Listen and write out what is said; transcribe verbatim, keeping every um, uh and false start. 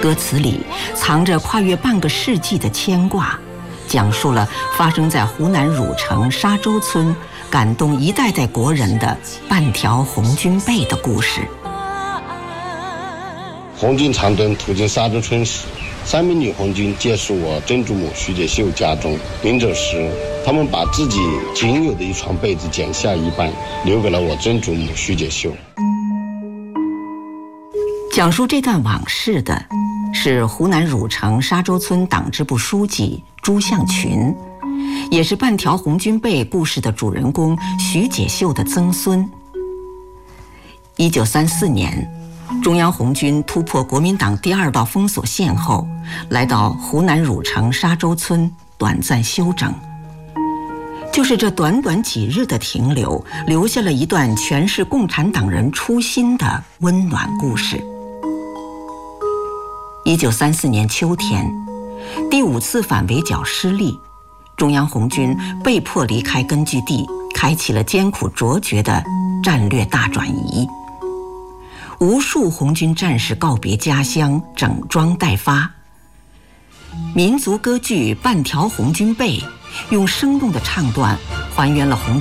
歌词里藏着跨越半个世纪的牵挂，讲述了发生在湖南汝城沙洲村感动一代代国人的半条红军背的故事。 红军长征途经沙洲村时，三名女红军借宿我曾祖母徐解秀家中，临走时，他们把自己仅有的一床被子剪下一半，留给了我曾祖母徐解秀。 讲述这段往事的是湖南汝城沙洲村党支部书记朱向群，也是半条红军背故事的主人公徐解秀的曾孙。一九三四年，中央红军突破国民党第二道封锁线后，来到湖南汝城沙洲村短暂休整。就是这短短几日的停留，留下了一段诠释共产党人初心的温暖故事。一九三四年秋天，第五次反围剿失利，中央红军被迫离开根据地，开启了艰苦卓绝的战略大转移。无数红军战士告别家乡，整装待发。民族歌剧《半条红军背》用生动的唱段还原了红